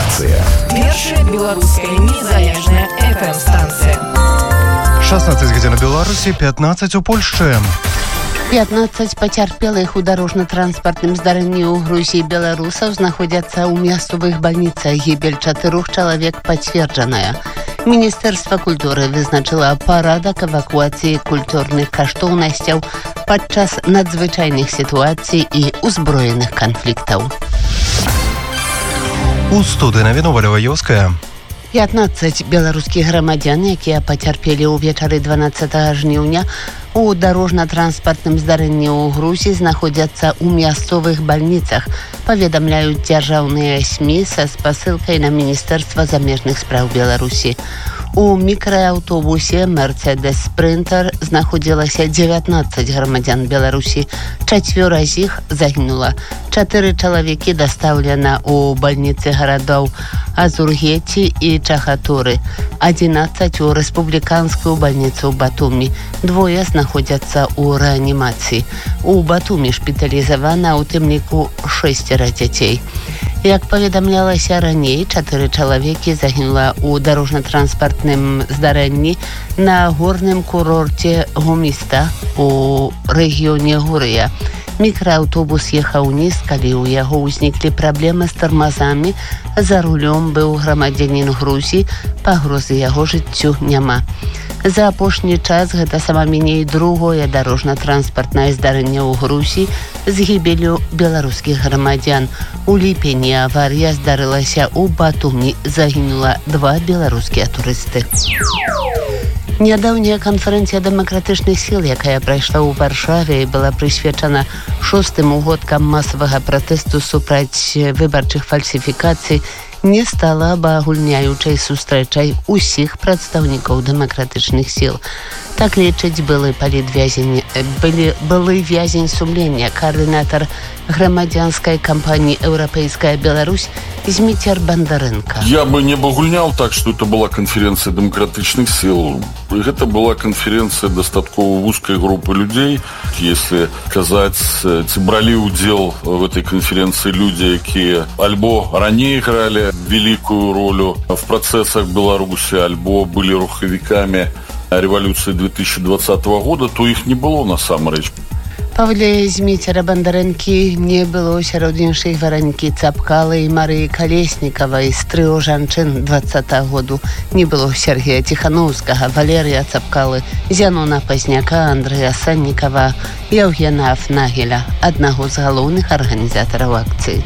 Рацыя. Першая беларуская незалежная FM-станція. 16 гадзін у Беларусі, 15 у Польшчы. 15 пацярпелых у дарожна-транспартным здарэнні ў Грузіі беларусаў знаходзяцца ў мясцовых бальніцах. Гібель 4 чалавек пацверджаная. Міністэрства культуры вызначыла парадак эвакуацыі культурных каштоўнасцяў падчас надзвычайных сітуацый і узброеных канфліктаў. У студыі навіну Валёва Ёўская. 15 беларускіх грамадзян, якія пацярпелі ўвечары 12 жніўня у дарожна-транспартным здарэнні ў Грузіі, знаходзяцца ў мясцовых бальніцах, паведамляюць дзяржаўныя СМІ са спасылкай на Міністэрства замежных спраў Беларусі. У мікрааўтобусе «Мерцедес Спринтер» знаходзілася 19 грамадзян Беларусі. 4 з іх загінула. 4 чалавекі дастаўлена ў бальніцы гарадоў Азургеці і Чахатуры. 11 у рэспубліканскую бальніцу ў Батумі. 2 знаходзяцца ў рэанімацыі. У Батумі шпіталізавана ў тым ліку 6 дзяцей. Як паведамлялася раней, 4 чалавекі загінула ў дарожна-транспартным здарэнні на горным курорце Гуміста у рэгіёне Гурыя. Мікрааўтобус ехаў уніз, калі ў яго ўзніклі праблемы з тармазамі. За рулём быў грамадзянін Грузіі, пагрозы яго жыццю няма. За апошні час гэта сама меней другое дарожна-транспартнае здарэнне ў Грузіі з гібеллю беларускіх грамадзян. У ліпені аварыя здарылася ў Батумі, загінула 2 беларускія турысты. Нядаўняя канферэнцыя дэмакратычных сіл, якая прайшла ў Варшаве, была прысвечана 6-м угодкам масавага пратэсту супраць выбарчых фальсіфікацый, не стала абагульняючай сустрэчай усіх прадстаўнікоў дэмакратычных сіл. Так лічыць былы вязень сумлення, координатор громадянской кампании «Европейская Беларусь» Змитер Бондаренко. Я бы не обагульнял так, что это была конференция демократичных сил. Это была конференция достаточно узкой группы людей. Если сказать, брали удел в этой конференции люди, которые альбо ранее играли великую роль в процессах Беларуси, альбо были руховиками революции 2020 года, то их не было на самом деле. Павле Змітера Бондарэнкі не было сярод іншых Веронікі Цапкалы і Марыі Калеснікавай з трыо жанчын 20 году. Не было Сергея Тихановскага, Валерія Цапкалы, Зянона Пазняка, Андрэя Саннікава, Еўгена Афнагеля, аднаго з галоўных арганізатараў акцыі.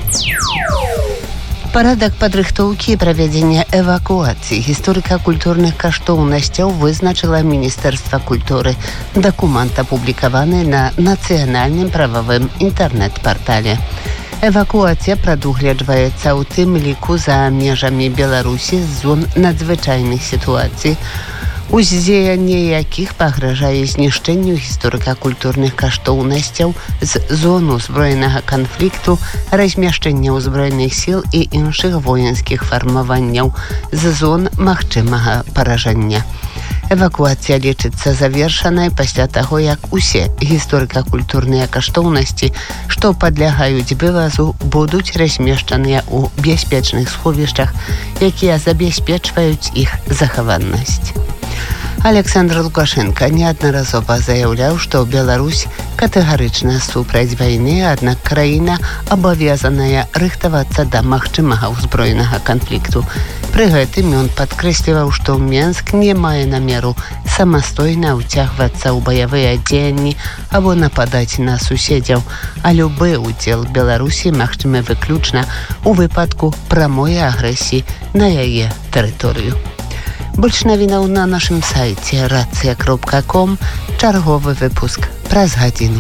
Парадак падрыхтоўкі і правядзення эвакуацыі гісторыка-культурных каштоўнасцяў вызначыла Міністэрства культуры. Дакумент апублікаваны на нацыянальным прававым інтэрнэт-партале. Эвакуацыя прадугледжваецца ў тым ліку за межамі Беларусі з зон надзвычайных сітуацый, уздзеянне якіх пагражае знішчэнню гісторыка-культурных каштоўнасцяў з зон узброенага канфлікту, размяшчэння ўзброеных сіл і іншых воінскіх фармаванняў з зон магчымага паражэння. Эвакуацыя лічыцца завершанай пасля таго, як усе гісторыка-культурныя каштоўнасці, што падлягаюць вывазу, будуць размешчаныя ў бяспечных сховішчах, якія забяспечваюць іх захаванасць. Александр Лукашенко неаднаразова заяўляў, што Беларусь катэгарычна супраць вайны, аднак краіна абавязаная рыхтавацца да магчымага ўзброенага канфлікту. Пры гэтым ён падкрэсліваў, што Менск не мае намеру самастойна ўцягвацца ў баявыя дзеянні або нападаць на суседзяў, а любы ўдзел Беларусі магчымы выключна ў выпадку прамой агрэсіі на яе тэрыторыю. Больш навінаў на нашым сайце racja.com. Чарговы выпуск праз гадзіну.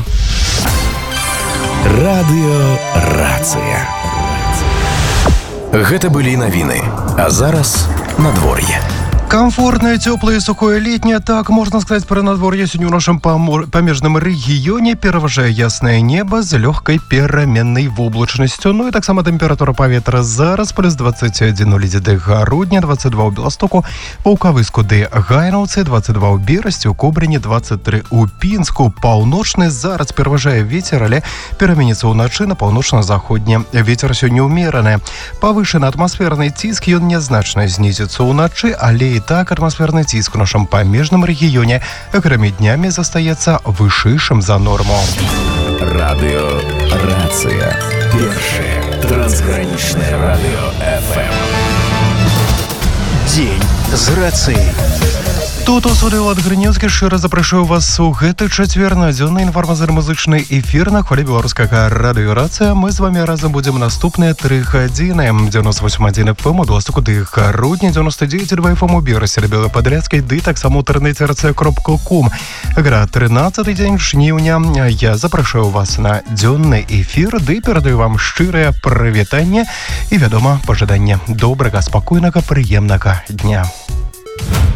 Радыё Рацыя. Гэта былі навіны. А зараз надвор'е. Комфортное, теплое и сухое летнее, так можно сказать, про надворье сегодня в нашем памежном регионе. Пераважае ясное небо с легкой переменной воблачностью. Ну и так само температура поветра зараз плюс 21 у Лидзе Гарудня, 22 у Белостоку, Паўкавыску ды Гайнаўцы, 22 у Берасці, у Кобрыні, 23 у Пінску. Паўночны зараз пераважае ветер, але пераменіцца ўначы на паўночна-заходні. Ветер сегодня умераны. Повышенный атмосферный ціск, ён нязначна знизится ўначы, але и так атмосферный ціск у нашем памежном регионе акрамя днями застаецца вышэйшым за норму. Радио Рация. Первое трансграничное радио ФМ. День з рацией. Тут у суды Влад Грынеўскі шчыра запрашаю вас у гэты чацвер на дзённы інфармацыйна-музычны эфір на хвалі беларускага радыё Рацыя. Мы з вами разам будзем наступныя 3 гадзіны. 98.1 FM у Беластоку ды Гарудні, 99.2 FM у Берасці, Белой Падляцкай, ды таксама ў інтэрнэце rca.com. Гра 13-й дзень жніўня. Я запрашаю вас на дзённы эфір, ды перадаю вам шчырае прывітанне і, вядома, пажаданне добрага, спакойнага, прыемнага дня.